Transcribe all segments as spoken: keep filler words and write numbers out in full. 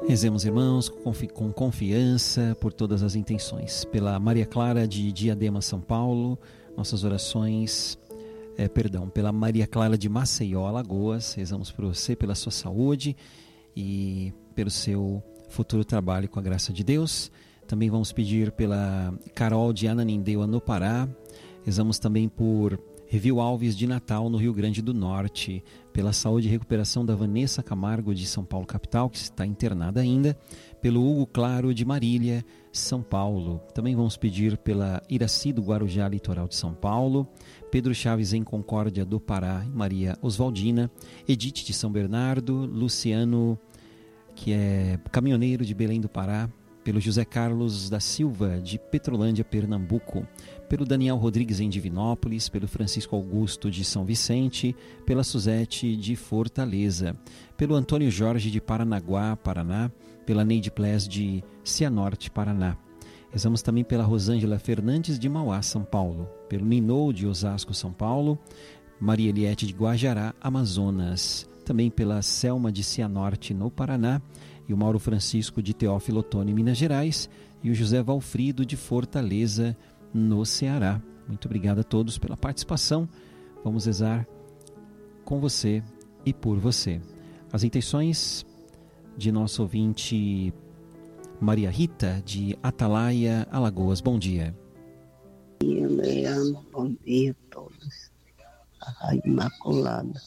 Rezemos, irmãos, com, confi- com confiança por todas as intenções. Pela Maria Clara de Diadema, São Paulo, nossas orações, é, perdão, pela Maria Clara de Maceió, Alagoas, rezamos por você, pela sua saúde e pelo seu futuro trabalho com a graça de Deus. Também vamos pedir pela Carol de Ananindeua, no Pará. Rezamos também por Revil Alves de Natal, no Rio Grande do Norte, pela saúde e recuperação da Vanessa Camargo de São Paulo, capital, que está internada ainda, pelo Hugo Claro de Marília, São Paulo. Também vamos pedir pela Iraci do Guarujá, litoral de São Paulo, Pedro Chaves em Concórdia do Pará, Maria Oswaldina, Edith de São Bernardo, Luciano, que é caminhoneiro de Belém do Pará, pelo José Carlos da Silva, de Petrolândia, Pernambuco, pelo Daniel Rodrigues em Divinópolis, pelo Francisco Augusto de São Vicente, pela Suzete de Fortaleza, pelo Antônio Jorge de Paranaguá, Paraná, pela Neide Ples de Cianorte, Paraná. Rezamos também pela Rosângela Fernandes de Mauá, São Paulo, pelo Ninou de Osasco, São Paulo, Maria Eliette de Guajará, Amazonas, também pela Selma de Cianorte, no Paraná, e o Mauro Francisco de Teófilo Otoni, Minas Gerais, e o José Valfrido de Fortaleza, no Ceará. Muito obrigado a todos pela participação. Vamos rezar com você e por você. As intenções de nosso ouvinte Maria Rita, de Atalaia, Alagoas. Bom dia. Leandro, bom dia a todos. A Rainha Imaculada.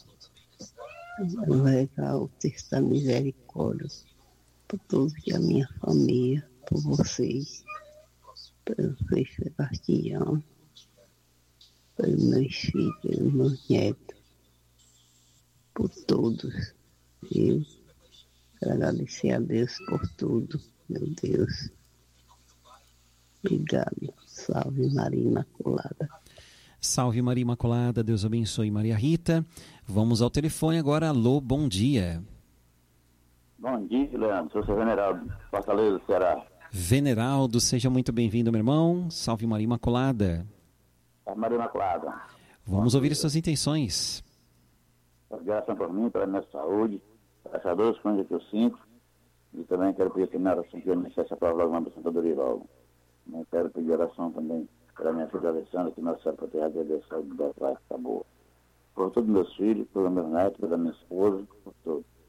Legal, Terça Misericórdia. Por todos que a minha família, por vocês, pelo Frei Sebastião, pelos meus filhos, pelos meus netos, por todos. Eu quero agradecer a Deus por tudo, meu Deus. Obrigado. Salve Maria Imaculada. Salve Maria Imaculada, Deus abençoe Maria Rita. Vamos ao telefone agora. Alô, bom dia. Bom dia, Leandro. Sou o seu Veneraldo, Fortaleza, Ceará. Veneraldo, seja muito bem-vindo, meu irmão. Salve Maria Imaculada. Salve Maria Imaculada. Vamos ouvir suas intenções. Graças por mim, pela minha saúde, para essas duas coisas que eu sinto. E também quero pedir que oração que eu não sei se a palavra logo na Santa Dorival. Eu quero pedir oração também pela minha filha Alessandra, que Nossa Senhora proteja a saúde da praia, que está boa. Por todos meus filhos, pelos meus netos, pela minha esposa, por todos.